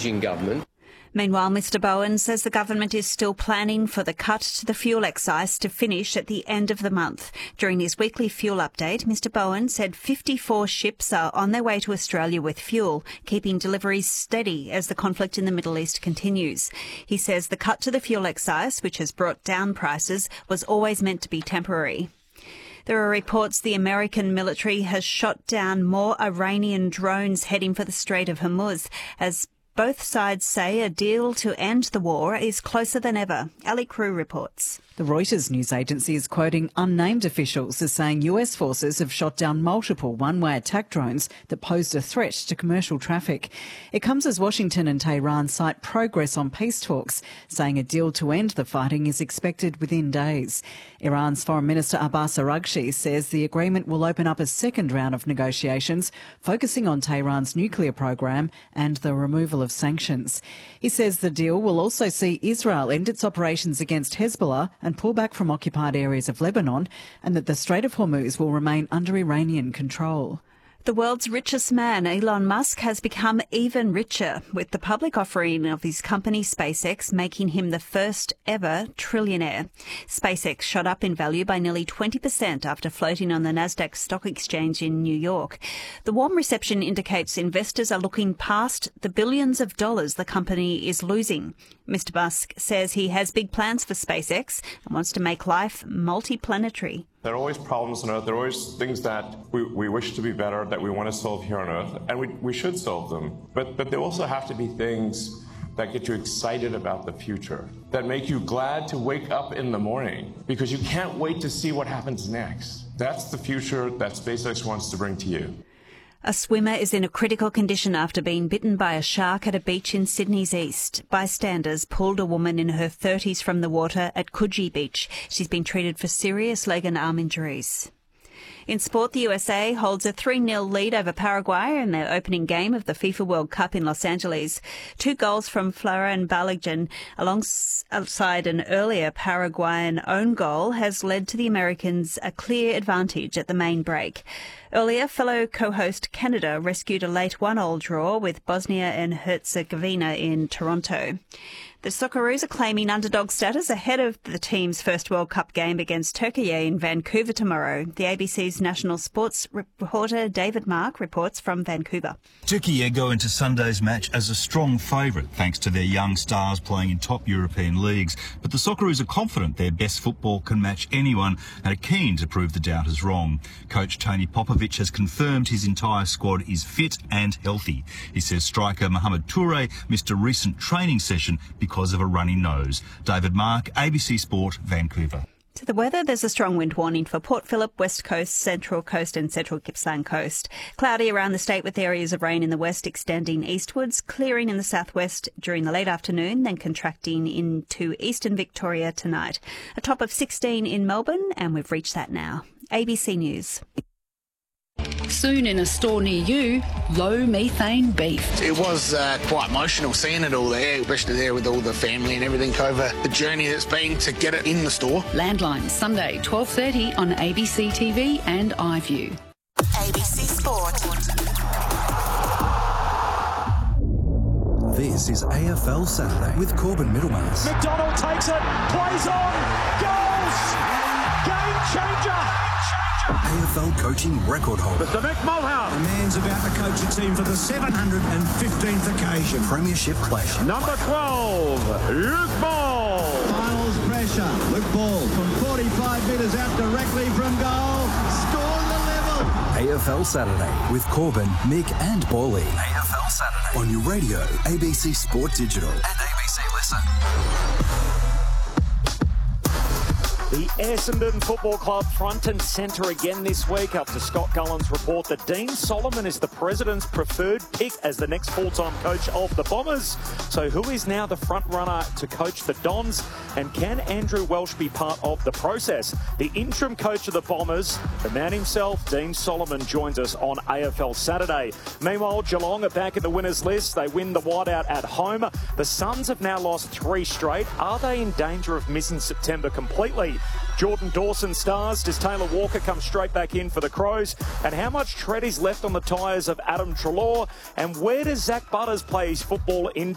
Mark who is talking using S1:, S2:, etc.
S1: ageing government.
S2: Meanwhile, Mr Bowen says the government is still planning for the cut to the fuel excise to finish at the end of the month. During his weekly fuel update, Mr Bowen said 54 ships are on their way to Australia with fuel, keeping deliveries steady as the conflict in the Middle East continues. He says the cut to the fuel excise, which has brought down prices, was always meant to be temporary. There are reports the American military has shot down more Iranian drones heading for the Strait of Hormuz, as both sides say a deal to end the war is closer than ever. Ali Crew reports.
S3: The Reuters news agency is quoting unnamed officials as saying US forces have shot down multiple one-way attack drones that posed a threat to commercial traffic. It comes as Washington and Tehran cite progress on peace talks, saying a deal to end the fighting is expected within days. Iran's Foreign Minister Abbas Araghchi says the agreement will open up a second round of negotiations, focusing on Tehran's nuclear program and the removal of sanctions. He says the deal will also see Israel end its operations against Hezbollah and pull back from occupied areas of Lebanon, and that the Strait of Hormuz will remain under Iranian control.
S2: The world's richest man, Elon Musk, has become even richer, with the public offering of his company SpaceX making him the first ever trillionaire. SpaceX shot up in value by nearly 20% after floating on the Nasdaq Stock Exchange in New York. The warm reception indicates investors are looking past the billions of dollars the company is losing. Mr. Musk says he has big plans for SpaceX and wants to make life multiplanetary.
S4: There are always problems on Earth. There are always things that we wish to be better, that we want to solve here on Earth, and we should solve them. But there also have to be things that get you excited about the future, that make you glad to wake up in the morning, because you can't wait to see what happens next. That's the future that SpaceX wants to bring to you.
S2: A swimmer is in a critical condition after being bitten by a shark at a beach in Sydney's east. Bystanders pulled a woman in her 30s from the water at Coogee Beach. She's been treated for serious leg and arm injuries. In sport, the USA holds a 3-0 lead over Paraguay in their opening game of the FIFA World Cup in Los Angeles. 2 goals from Florian Balogun alongside an earlier Paraguayan own goal has led to the Americans a clear advantage at the main break. Earlier, fellow co-host Canada rescued a late 1-1 draw with Bosnia and Herzegovina in Toronto. The Socceroos are claiming underdog status ahead of the team's first World Cup game against Turkey in Vancouver tomorrow. The ABC's national sports reporter David Mark reports from Vancouver.
S5: Turkey go into Sunday's match as a strong favourite thanks to their young stars playing in top European leagues. But the Socceroos are confident their best football can match anyone and are keen to prove the doubters wrong. Coach Tony Popovic has confirmed his entire squad is fit and healthy. He says striker Mohamed Toure missed a recent training session because of a runny nose. David Mark, ABC Sport, Vancouver.
S2: To the weather, there's a strong wind warning for Port Phillip, West Coast, Central Coast and Central Gippsland Coast. Cloudy around the state with areas of rain in the west extending eastwards, clearing in the southwest during the late afternoon, then contracting into eastern Victoria tonight. A top of 16 in Melbourne, and we've reached that now. ABC News.
S6: Soon in a store near you, low methane beef.
S7: It was quite emotional seeing it all there, especially there with all the family and everything over the journey that's been to get it in the store.
S6: Landline, Sunday, 12:30 on ABC TV and iView.
S8: ABC Sport.
S9: This is AFL Saturday with Corbin Middlemass.
S10: McDonald takes it, plays on, goals! Game changer!
S9: AFL coaching record holder.
S10: Mr. Mick Mulhouse.
S11: The man's about to coach a team for the 715th occasion.
S9: Premiership clash.
S10: Number 12, Luke Ball.
S11: Finals pressure. Luke Ball from 45 metres out directly from goal. Scores the level.
S9: AFL Saturday with Corbin, Mick and Bally. AFL Saturday. On your radio, ABC Sport Digital. And ABC Listen.
S10: The Essendon Football Club front and centre again this week after Scott Gullen's report that Dean Solomon is the president's preferred pick as the next full-time coach of the Bombers. So who is now the front runner to coach the Dons, and can Andrew Welsh be part of the process? The interim coach of the Bombers, the man himself, Dean Solomon, joins us on AFL Saturday. Meanwhile, Geelong are back in the winners list. They win the whiteout at home. The Suns have now lost 3 straight. Are they in danger of missing September completely? Jordan Dawson stars. Does Taylor Walker come straight back in for the Crows? And how much tread is left on the tyres of Adam Treloar? And where does Zach Butters play his football in